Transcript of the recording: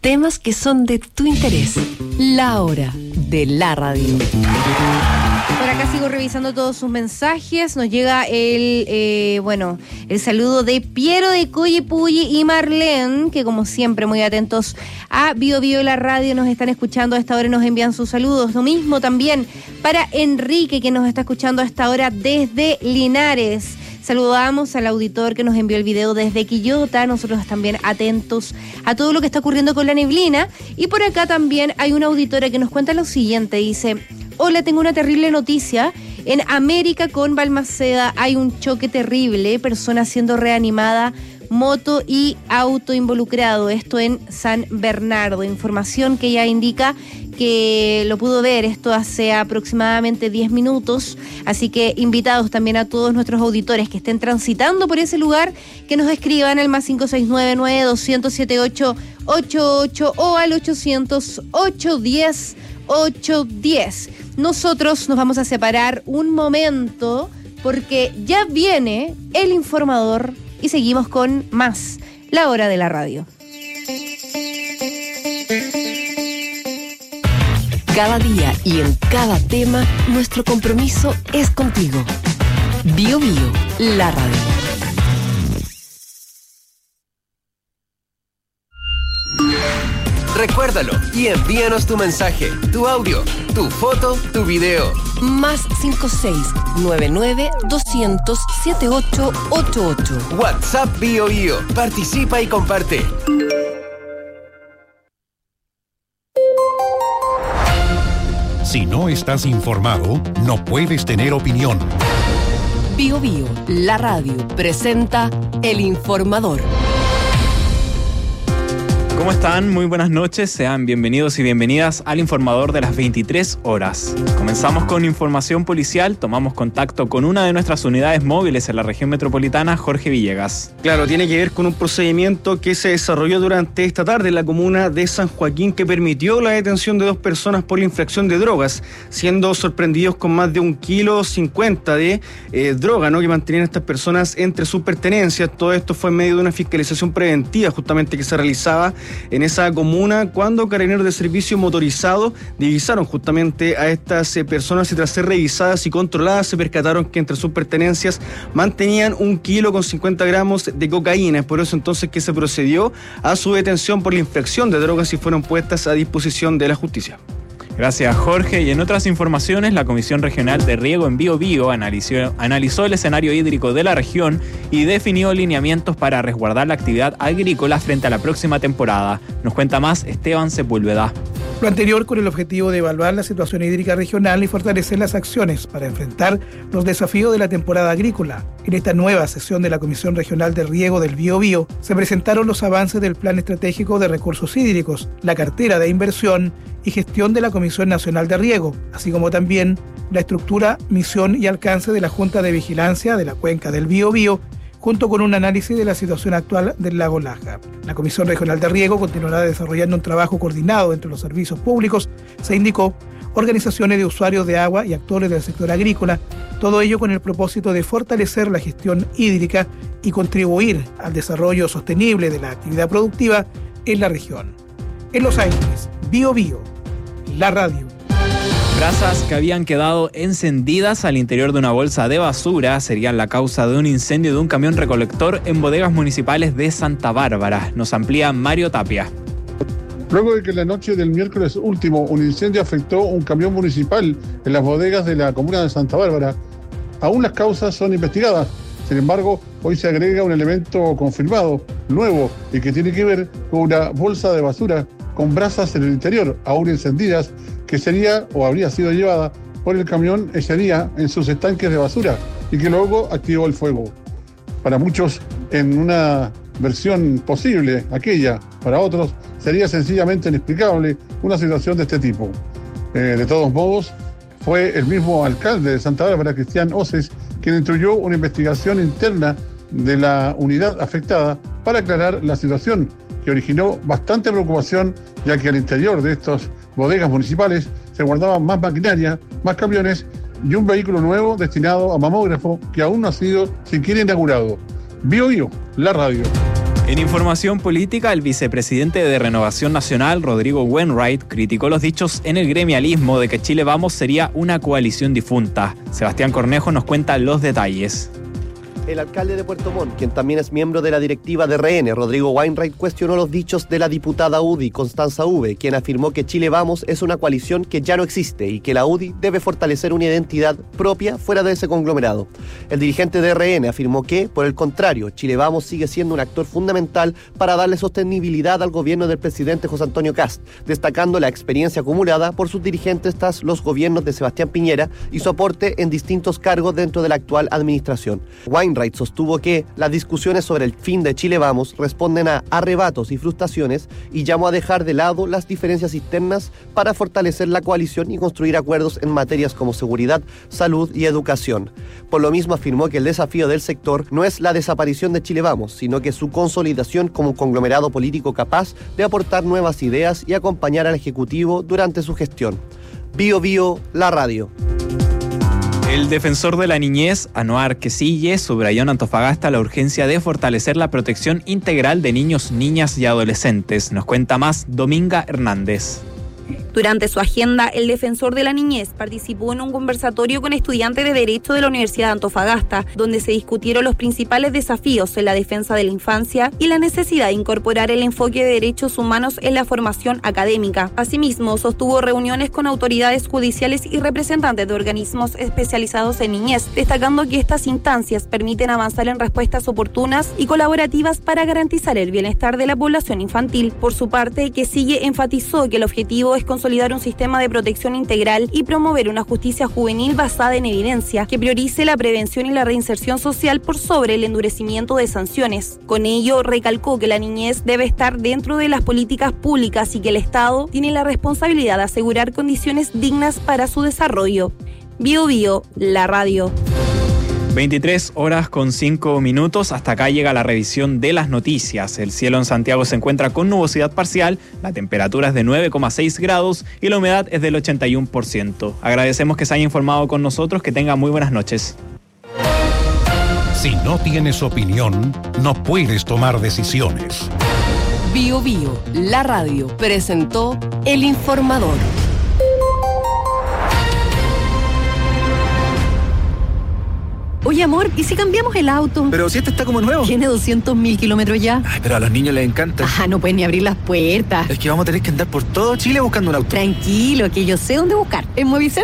Temas que son de tu interés. La hora de la radio. Por acá sigo revisando todos sus mensajes. Nos llega el saludo de Piero de Coyipulli y Marlene, que como siempre muy atentos a Bio Bio la radio, nos están escuchando a esta hora y nos envían sus saludos. Lo mismo también para Enrique, que nos está escuchando a esta hora desde Linares. Saludamos al auditor que nos envió el video desde Quillota, nosotros también atentos a todo lo que está ocurriendo con la neblina. Y por acá también hay una auditora que nos cuenta lo siguiente, dice: hola, tengo una terrible noticia. En América con Balmaceda hay un choque terrible, persona siendo reanimada, moto y auto involucrado, esto en San Bernardo. Información que ya indica que lo pudo ver esto hace aproximadamente 10 minutos, así que invitados también a todos nuestros auditores que estén transitando por ese lugar, que nos escriban al más 569-9200-7888 o al 800-810-810. Nosotros nos vamos a separar un momento porque ya viene el informador y seguimos con más La Hora de la Radio. Cada día y en cada tema, nuestro compromiso es contigo. Bio Bio, la radio. Recuérdalo y envíanos tu mensaje, tu audio, tu foto, tu video. Más 56-99-200-7888. WhatsApp Bio Bio. Participa y comparte. Si no estás informado, no puedes tener opinión. Bio Bio, la radio, presenta El Informador. ¿Cómo están? Muy buenas noches, sean bienvenidos y bienvenidas al Informador de las 23 horas. Comenzamos con información policial, tomamos contacto con una de nuestras unidades móviles en la región metropolitana, Jorge Villegas. Claro, tiene que ver con un procedimiento que se desarrolló durante esta tarde en la comuna de San Joaquín, que permitió la detención de 2 personas por la infracción de drogas, siendo sorprendidos con más de 1,50 kg de droga, ¿no?, que mantenían estas personas entre sus pertenencias. Todo esto fue en medio de una fiscalización preventiva justamente que se realizaba en esa comuna, cuando carabineros de servicio motorizado divisaron justamente a estas personas y tras ser revisadas y controladas se percataron que entre sus pertenencias mantenían 1,50 kg de cocaína. Es por eso entonces que se procedió a su detención por la infracción de drogas y fueron puestas a disposición de la justicia. Gracias, Jorge. Y en otras informaciones, la Comisión Regional de Riego en Bio Bio analizó el escenario hídrico de la región y definió lineamientos para resguardar la actividad agrícola frente a la próxima temporada. Nos cuenta más Esteban Sepúlveda. Lo anterior con el objetivo de evaluar la situación hídrica regional y fortalecer las acciones para enfrentar los desafíos de la temporada agrícola. En esta nueva sesión de la Comisión Regional de Riego del Bio Bio se presentaron los avances del Plan Estratégico de Recursos Hídricos, la cartera de inversión y gestión de la Comisión Nacional de Riego, así como también la estructura, misión y alcance de la Junta de Vigilancia de la Cuenca del Bio Bio, junto con un análisis de la situación actual del lago Laja. La Comisión Regional de Riego continuará desarrollando un trabajo coordinado entre los servicios públicos, se indicó, organizaciones de usuarios de agua y actores del sector agrícola, todo ello con el propósito de fortalecer la gestión hídrica y contribuir al desarrollo sostenible de la actividad productiva en la región. En Los Ángeles, Bio Bio, la radio. Brasas que habían quedado encendidas al interior de una bolsa de basura serían la causa de un incendio de un camión recolector en bodegas municipales de Santa Bárbara. Nos amplía Mario Tapia. Luego de que la noche del miércoles último un incendio afectó un camión municipal en las bodegas de la comuna de Santa Bárbara, aún las causas son investigadas. Sin embargo, hoy se agrega un elemento confirmado, nuevo, y que tiene que ver con una bolsa de basura con brasas en el interior, aún encendidas, que sería o habría sido llevada por el camión ese día en sus estanques de basura y que luego activó el fuego. Para muchos, en una versión posible, aquella, para otros, sería sencillamente inexplicable una situación de este tipo. De todos modos, fue el mismo alcalde de Santa Bárbara, Cristian Oces, quien instruyó una investigación interna de la unidad afectada para aclarar la situación, que originó bastante preocupación, ya que al interior de estas bodegas municipales se guardaban más maquinaria, más camiones y un vehículo nuevo destinado a mamógrafo que aún no ha sido siquiera inaugurado. Bio Bio, la radio. En información política, el vicepresidente de Renovación Nacional, Rodrigo Wainwright, criticó los dichos en el gremialismo de que Chile Vamos sería una coalición difunta. Sebastián Cornejo nos cuenta los detalles. El alcalde de Puerto Montt, quien también es miembro de la directiva de RN, Rodrigo Wainwright, cuestionó los dichos de la diputada UDI, Constanza V, quien afirmó que Chile Vamos es una coalición que ya no existe y que la UDI debe fortalecer una identidad propia fuera de ese conglomerado. El dirigente de RN afirmó que, por el contrario, Chile Vamos sigue siendo un actor fundamental para darle sostenibilidad al gobierno del presidente José Antonio Kast, destacando la experiencia acumulada por sus dirigentes tras los gobiernos de Sebastián Piñera y su aporte en distintos cargos dentro de la actual administración. Wainwright sostuvo que las discusiones sobre el fin de Chile Vamos responden a arrebatos y frustraciones y llamó a dejar de lado las diferencias internas para fortalecer la coalición y construir acuerdos en materias como seguridad, salud y educación. Por lo mismo afirmó que el desafío del sector no es la desaparición de Chile Vamos, sino que su consolidación como un conglomerado político capaz de aportar nuevas ideas y acompañar al Ejecutivo durante su gestión. Bio Bio, la radio. El defensor de la niñez, Anuar Quesille, subrayó en Antofagasta la urgencia de fortalecer la protección integral de niños, niñas y adolescentes. Nos cuenta más Dominga Hernández. Durante su agenda, el defensor de la niñez participó en un conversatorio con estudiantes de Derecho de la Universidad de Antofagasta, donde se discutieron los principales desafíos en la defensa de la infancia y la necesidad de incorporar el enfoque de derechos humanos en la formación académica. Asimismo, sostuvo reuniones con autoridades judiciales y representantes de organismos especializados en niñez, destacando que estas instancias permiten avanzar en respuestas oportunas y colaborativas para garantizar el bienestar de la población infantil. Por su parte, Quesille enfatizó que el objetivo es consolidar un sistema de protección integral y promover una justicia juvenil basada en evidencia, que priorice la prevención y la reinserción social por sobre el endurecimiento de sanciones. Con ello, recalcó que la niñez debe estar dentro de las políticas públicas y que el Estado tiene la responsabilidad de asegurar condiciones dignas para su desarrollo. Bio Bio, la radio. 23:05. Hasta acá llega la revisión de las noticias. El cielo en Santiago se encuentra con nubosidad parcial, la temperatura es de 9,6 grados y la humedad es del 81%. Agradecemos que se haya informado con nosotros, que tenga muy buenas noches. Si no tienes opinión, no puedes tomar decisiones. Bio Bio, la radio, presentó El Informador. Oye, amor, ¿y si cambiamos el auto? Pero si este está como nuevo. Tiene 200.000 kilómetros ya. Ay, pero a los niños les encanta. No pueden ni abrir las puertas. Es que vamos a tener que andar por todo Chile buscando un auto. Tranquilo, que yo sé dónde buscar. En Movicentro